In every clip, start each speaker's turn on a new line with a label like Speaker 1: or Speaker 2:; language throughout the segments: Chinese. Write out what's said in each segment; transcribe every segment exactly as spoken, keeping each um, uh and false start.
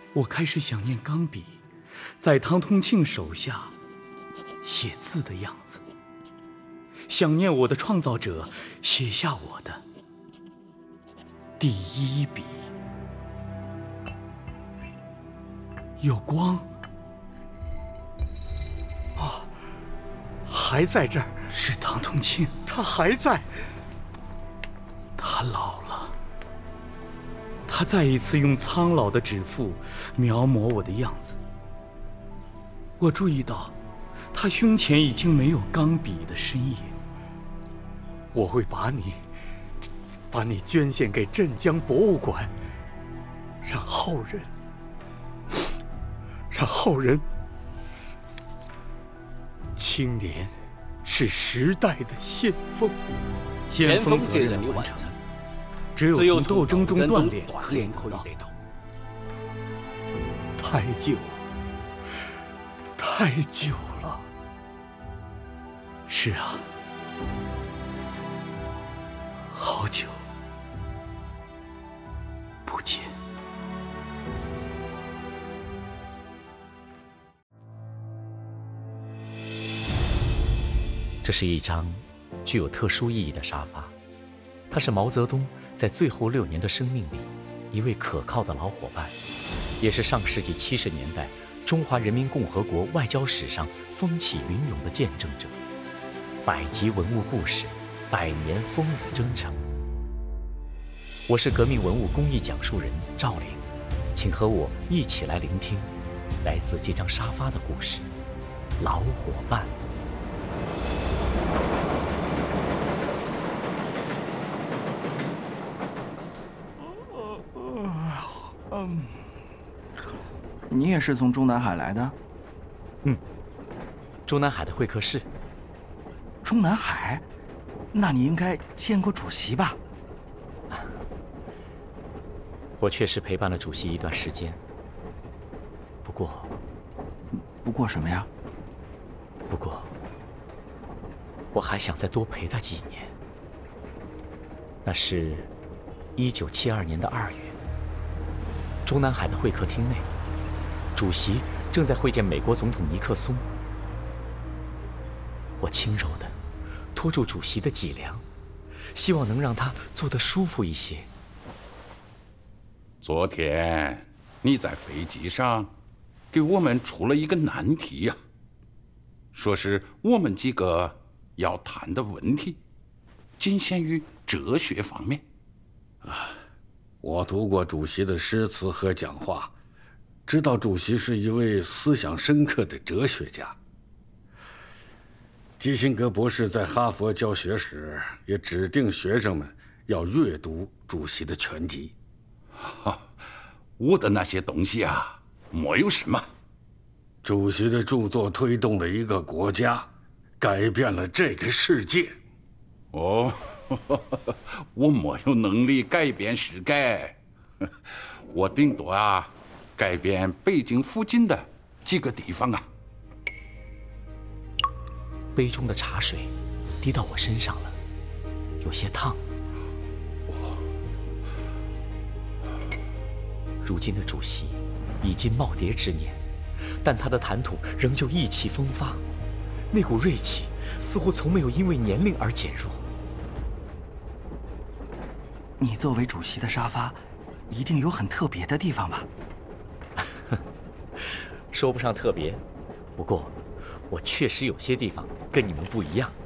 Speaker 1: 我开始想念钢笔在唐通庆手下写字的样子，想念我的创造者写下我的第一笔。有光。
Speaker 2: 哦，还在这儿。
Speaker 1: 是唐通庆，
Speaker 2: 他还在。
Speaker 1: 他老了，他再一次用苍老的指腹描摹我的样子。我注意到他胸前已经没有钢笔的身影。
Speaker 2: 我会把你把你捐献给镇江博物馆，让后人让后人青年是时代的先锋。
Speaker 1: 先锋责任的完成，只有从斗争中锻炼可以得到。
Speaker 2: 太久，太久了。
Speaker 1: 是啊，好久不见。
Speaker 3: 这是一张具有特殊意义的沙发，它是毛泽东在最后六年的生命里一位可靠的老伙伴，也是上世纪七十年代中华人民共和国外交史上风起云涌的见证者。百集文物故事，百年风雨征程。我是革命文物公益讲述人赵玲，请和我一起来聆听来自这张沙发的故事——老伙伴。
Speaker 4: 嗯，你也是从中南海来的？
Speaker 3: 嗯，中南海的会客室。
Speaker 4: 中南海？那你应该见过主席吧？
Speaker 3: 我确实陪伴了主席一段时间，不过……
Speaker 4: 不过什么呀？
Speaker 3: 不过，我还想再多陪他几年。那是一九七二年的二月。中南海的会客厅内，主席正在会见美国总统尼克松。我轻柔地拖住主席的脊梁，希望能让他坐得舒服一些。
Speaker 5: 昨天你在飞机上给我们出了一个难题呀、啊，说是我们几个要谈的问题仅限于哲学方面。
Speaker 6: 啊。我读过主席的诗词和讲话，知道主席是一位思想深刻的哲学家。基辛格博士在哈佛教学时，也指定学生们要阅读主席的全集。
Speaker 5: 哈，我的那些东西啊，没有什么。
Speaker 6: 主席的著作推动了一个国家，改变了这个世界。
Speaker 5: 哦。我没有能力改变世界，我顶多啊改变北京附近的几个地方啊。
Speaker 3: 杯中的茶水滴到我身上了，有些烫。如今的主席已经耄耋之年，但他的谈吐仍旧意气风发，那股锐气似乎从没有因为年龄而减弱。
Speaker 4: 你作为主席的沙发，一定有很特别的地方吧？
Speaker 3: 说不上特别，不过我确实有些地方跟你们不一样。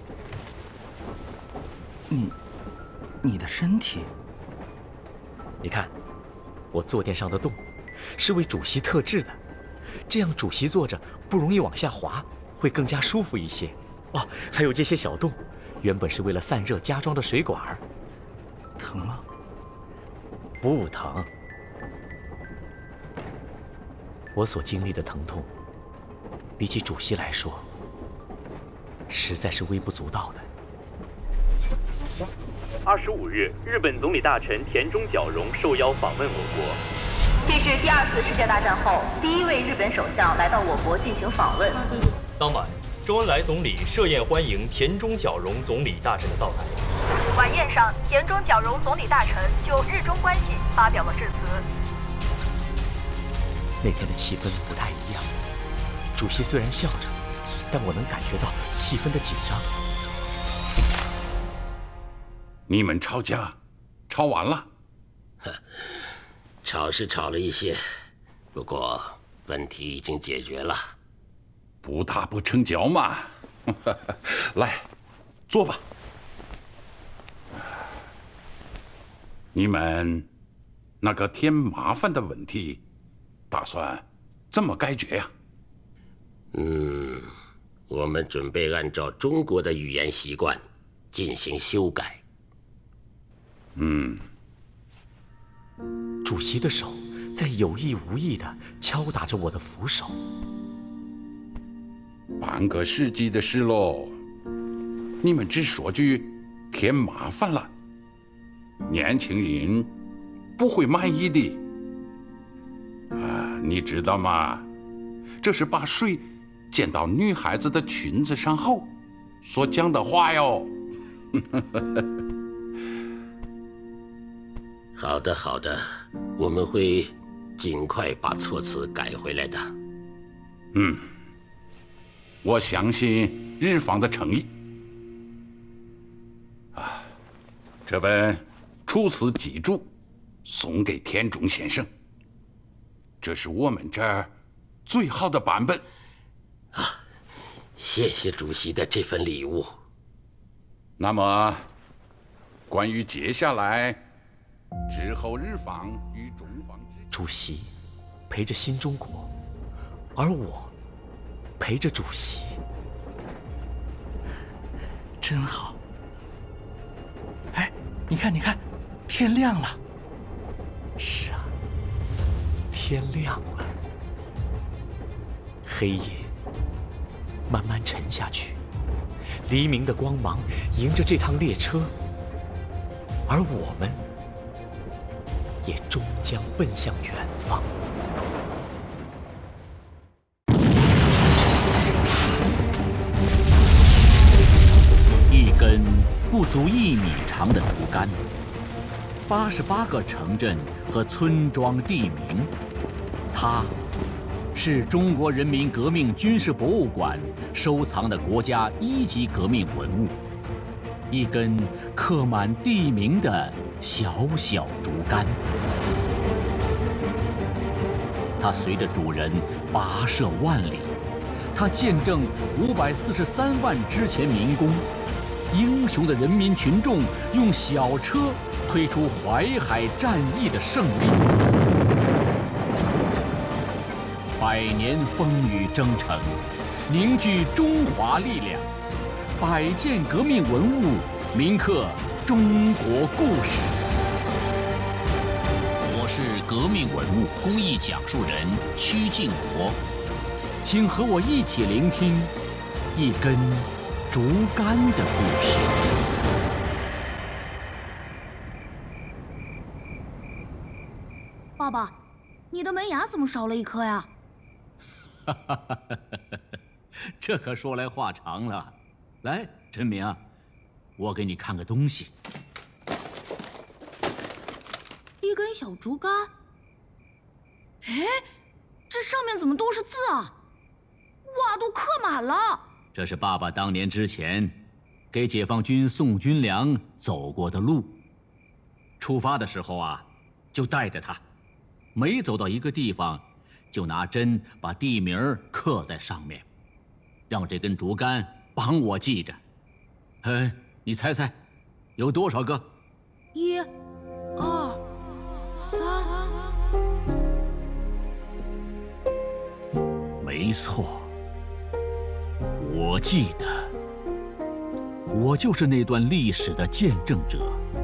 Speaker 4: 你，你的身体？
Speaker 3: 你看，我坐垫上的洞，是为主席特制的，这样主席坐着不容易往下滑，会更加舒服一些。哦，还有这些小洞，原本是为了散热加装的水管。
Speaker 4: 疼吗？
Speaker 3: 不疼。我所经历的疼痛，比起主席来说，实在是微不足道的。
Speaker 7: 二十五日，日本总理大臣田中角荣受邀访问我国。
Speaker 8: 这是第二次世界大战后第一位日本首相来到我国进行访问。
Speaker 7: 当晚，周恩来总理设宴欢迎田中角荣总理大臣的到来。
Speaker 8: 晚宴上，田中角荣总理大臣就日中关系发表了致辞。
Speaker 3: 那天的气氛不太一样。主席虽然笑着，但我能感觉到气氛的紧张。
Speaker 5: 你们吵架，吵完了？
Speaker 9: 吵是吵了一些，不过问题已经解决了。
Speaker 5: 不打不成交嘛。来，坐吧。你们那个添麻烦的问题，打算怎么解决呀？
Speaker 9: 嗯，我们准备按照中国的语言习惯进行修改。
Speaker 5: 嗯。
Speaker 3: 主席的手在有意无意地敲打着我的扶手。
Speaker 5: 半个世纪的事喽，你们只说句添麻烦了，年轻人不会满意的。啊，你知道吗？这是把水溅到女孩子的裙子上后所讲的话哟。
Speaker 9: 好的，好的，我们会尽快把措辞改回来的。
Speaker 5: 嗯，我相信日方的诚意。啊，这本《楚辞集注》送给田中先生，这是我们这儿最好的版本。
Speaker 9: 啊，谢谢主席的这份礼物。
Speaker 5: 那么，关于接下来之后日方与中方之，
Speaker 3: 主席陪着新中国，而我陪着主席，
Speaker 4: 真好。哎，你看，你看，天亮了。
Speaker 3: 是啊，天亮了。黑夜慢慢沉下去，黎明的光芒迎着这趟列车，而我们也终将奔向远方。
Speaker 10: 一根不足一米长的竹竿，八十八个城镇和村庄地名，它是中国人民革命军事博物馆收藏的国家一级革命文物，一根刻满地名的小小竹竿。它随着主人跋涉万里，它见证五百四十三万之前民工，英雄的人民群众用小车推出淮海战役的胜利。百年风雨征程，凝聚中华力量，百件革命文物铭刻中国故事。我是革命文物公益讲述人曲靖国，请和我一起聆听一根竹竿的故事。
Speaker 11: 爸爸，你的门牙怎么少了一颗呀？
Speaker 10: 哈哈哈哈哈！这可说来话长了。来，陈明啊，我给你看个东西。
Speaker 11: 一根小竹竿。哎，这上面怎么都是字啊？哇，都刻满了。
Speaker 10: 这是爸爸当年之前给解放军送军粮走过的路。出发的时候啊，就带着它，每走到一个地方，就拿针把地名刻在上面，让这根竹竿帮我记着。哎，你猜猜，有多少个？
Speaker 11: 一、二、三。
Speaker 10: 没错，我记得，我就是那段历史的见证者。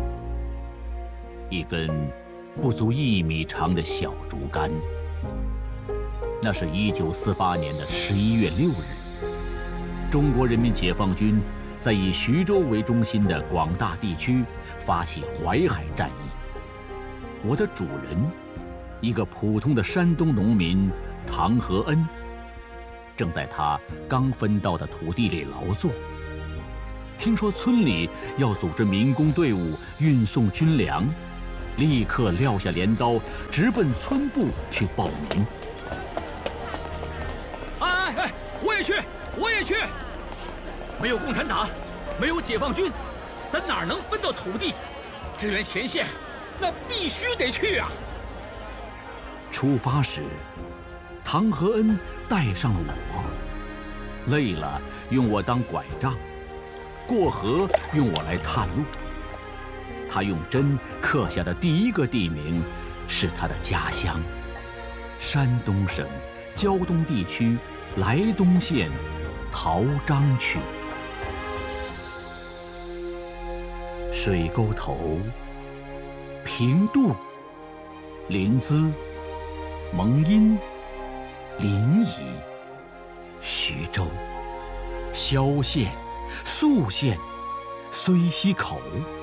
Speaker 10: 一根不足一米长的小竹竿。那是一九四八年的十一月六日，中国人民解放军在以徐州为中心的广大地区发起淮海战役。我的主人，一个普通的山东农民唐和恩，正在他刚分到的土地里劳作。听说村里要组织民工队伍运送军粮，立刻撂下镰刀，直奔村部去报名。 哎哎哎，我也去，我也去！没有共产党，没有解放军，咱哪能分到土地？支援前线，那必须得去啊！ 出发时，唐和恩带上了我，累了用我当拐杖，过河用我来探路。他用针刻下的第一个地名是他的家乡——山东省胶东地区莱东县陶章区。水沟头、平度、临淄、蒙阴、临沂、徐州、萧县、宿县、睢溪口。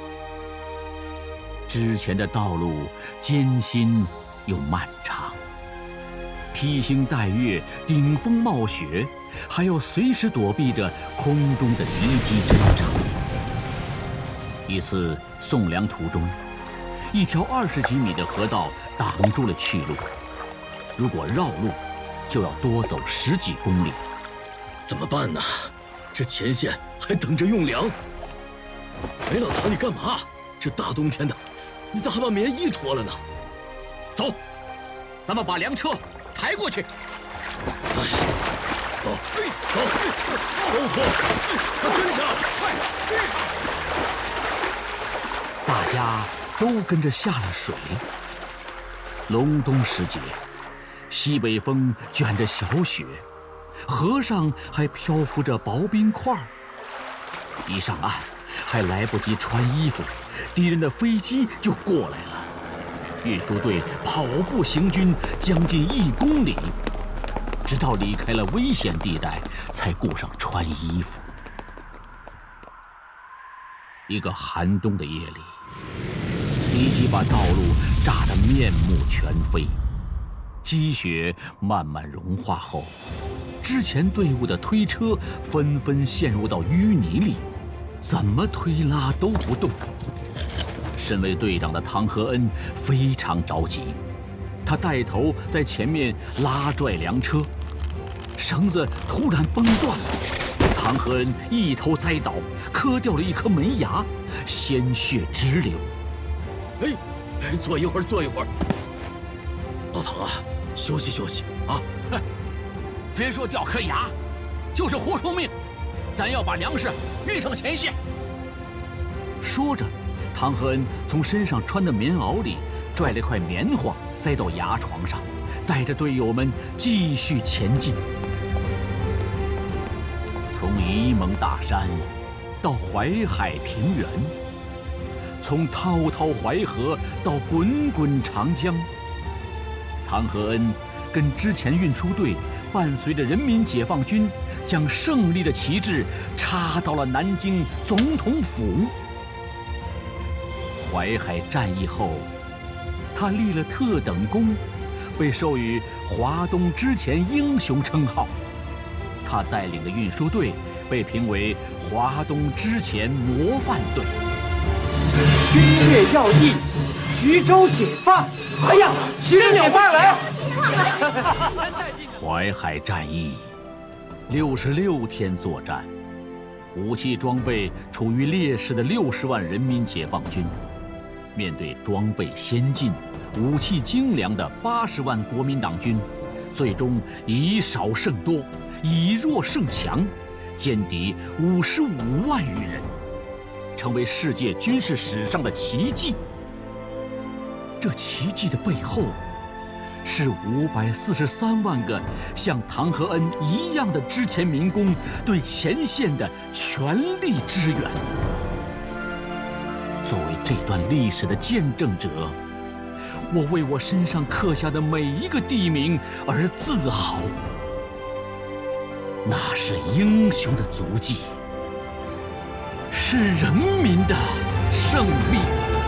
Speaker 10: 之前的道路艰辛又漫长，披星戴月，顶风冒雪，还要随时躲避着空中的敌机侦察。一次送粮途中，一条二十几米的河道挡住了去路，如果绕路，就要多走十几公里。
Speaker 12: 怎么办呢？这前线还等着用粮。哎，老唐，你干嘛？这大冬天的，你咋还把棉衣脱了呢？
Speaker 10: 走，咱们把粮车抬过去。
Speaker 12: 哎，走，走，都脱，快跟上，快跟上！
Speaker 10: 大家都跟着下了水。隆冬时节，西北风卷着小雪，河上还漂浮着薄冰块。一上岸，还来不及穿衣服，敌人的飞机就过来了。运输队跑步行军将近一公里，直到离开了危险地带，才顾上穿衣服。一个寒冬的夜里，敌机把道路炸得面目全非。积雪慢慢融化后，之前队伍的推车纷纷陷入到淤泥里，怎么推拉都不动。身为队长的唐和恩非常着急，他带头在前面拉拽粮车，绳子突然崩断了，唐和恩一头栽倒，磕掉了一颗门牙，鲜血直流。
Speaker 12: 哎，哎，坐一会儿，坐一会儿。老唐啊，休息休息啊！
Speaker 10: 哼，别说掉颗牙，就是活出命，咱要把粮食运上前线。说着，唐和恩从身上穿的棉袄里拽了块棉花塞到牙床上，带着队友们继续前进。从沂蒙大山到淮海平原，从滔滔淮河到滚滚长江，唐和恩跟之前运输队伴随着人民解放军，将胜利的旗帜插到了南京总统府。淮海战役后，他立了特等功，被授予华东之前英雄称号。他带领的运输队被评为华东之前模范队。
Speaker 13: 军略要义，徐州解放！哎呀，徐州解放了！
Speaker 10: 淮海战役，六十六天作战，武器装备处于劣势的六十万人民解放军，面对装备先进、武器精良的八十万国民党军，最终以少胜多，以弱胜强，歼敌五十五万余人，成为世界军事史上的奇迹。这奇迹的背后，是五百四十三万个像唐和恩一样的之前民工对前线的全力支援。作为这段历史的见证者，我为我身上刻下的每一个地名而自豪。那是英雄的足迹，是人民的胜利。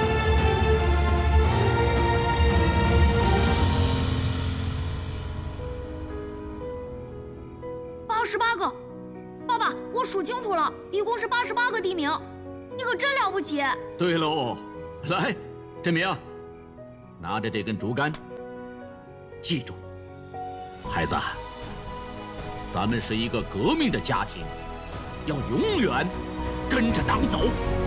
Speaker 11: 八十八个，爸爸，我数清楚了，一共是八十八个地名，你可真了不起。
Speaker 10: 对喽，来，振明，拿着这根竹竿，记住， 孩子，咱们是一个革命的家庭，要永远跟着党走。